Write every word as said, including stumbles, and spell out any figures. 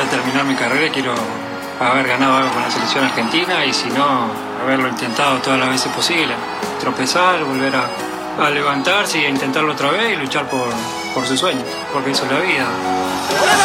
de terminar mi carrera quiero haber ganado algo con la selección argentina y si no, haberlo intentado todas las veces posibles. Tropezar, volver a, a levantarse y a intentarlo otra vez y luchar por, por sus sueños, porque eso es la vida.